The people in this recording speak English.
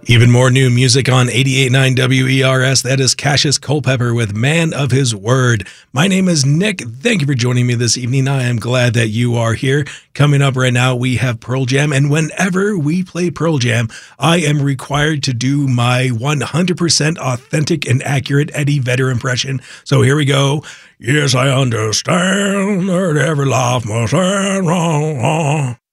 Even more new music on 88.9 WERS. That is Cassius Culpepper with Man of His Word. My name is Nick. Thank you for joining me this evening. I am glad that you are here. Coming up right now, we have Pearl Jam. And whenever we play Pearl Jam, I am required to do my 100% authentic and accurate Eddie Vedder impression. So here we go. Yes, I understand that every life must end wrong.